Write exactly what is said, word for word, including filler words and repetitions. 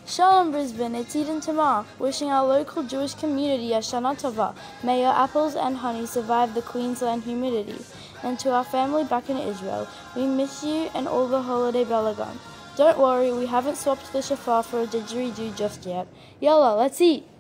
Shalom Brisbane, it's Eden Tamar, wishing our local Jewish community a Shana Tova. May your apples and honey survive the Queensland humidity. And to our family back in Israel, we miss you and all the holiday balagan. Don't worry, we haven't swapped the shofar for a didgeridoo just yet. Yalla, let's eat!